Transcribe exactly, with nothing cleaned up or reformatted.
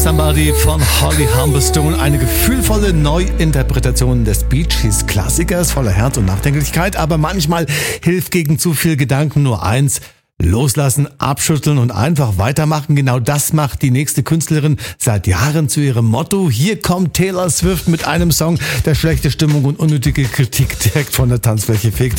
Somebody von Holly Humberstone. Eine gefühlvolle Neuinterpretation des Bee Gees Klassikers, voller Herz und Nachdenklichkeit. Aber manchmal hilft gegen zu viel Gedanken nur eins: loslassen, abschütteln und einfach weitermachen. Genau das macht die nächste Künstlerin seit Jahren zu ihrem Motto. Hier kommt Taylor Swift mit einem Song, der schlechte Stimmung und unnötige Kritik direkt von der Tanzfläche fegt.